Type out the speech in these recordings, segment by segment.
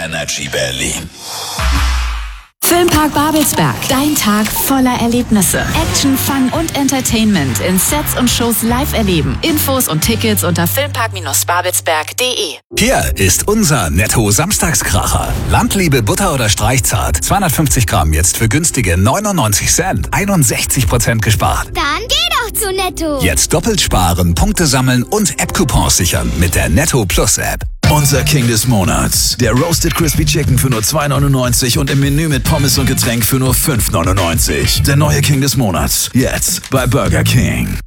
Energy Berlin. Filmpark Babelsberg. Dein Tag voller Erlebnisse. Action, Fun und Entertainment in Sets und Shows live erleben. Infos und Tickets unter filmpark-babelsberg.de. Hier ist unser Netto-Samstagskracher. Landliebe Butter oder Streichzart. 250 Gramm jetzt für günstige 99 Cent. 61% gespart. Dann geh doch zu Netto. Jetzt doppelt sparen, Punkte sammeln und App-Coupons sichern mit der Netto Plus App. Unser King des Monats. Der Roasted Crispy Chicken für nur 2,99 und im Menü mit Pommes und Getränk für nur 5,99. Der neue King des Monats. Jetzt bei Burger King.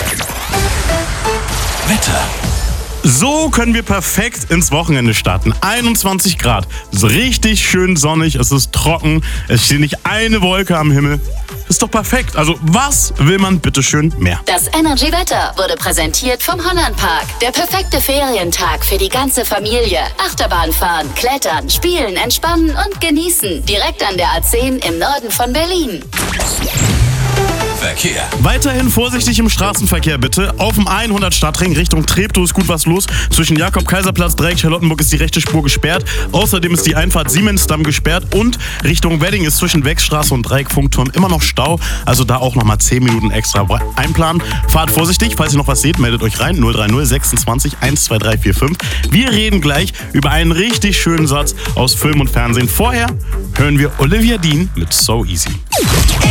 Wetter. So können wir perfekt ins Wochenende starten. 21 Grad. Ist richtig schön sonnig. Es ist trocken. Es steht nicht eine Wolke am Himmel. Ist doch perfekt. Also was will man bitteschön mehr? Das Energy Wetter wurde präsentiert vom Hollandpark. Der perfekte Ferientag für die ganze Familie. Achterbahn fahren, klettern, spielen, entspannen und genießen. Direkt an der A10 im Norden von Berlin. Verkehr. Weiterhin vorsichtig im Straßenverkehr bitte. Auf dem 100 Stadtring Richtung Treptow ist gut was los. Zwischen Jakob-Kaiserplatz, Dreieck, Charlottenburg ist die rechte Spur gesperrt. Außerdem ist die Einfahrt Siemensdamm gesperrt. Und Richtung Wedding ist zwischen Wechstraße und Dreieck Funkturm immer noch Stau. Also da auch nochmal 10 Minuten extra einplanen. Fahrt vorsichtig. Falls ihr noch was seht, meldet euch rein. 030 26 12345. Wir reden gleich über einen richtig schönen Satz aus Film und Fernsehen. Vorher hören wir Olivia Dean mit So Easy.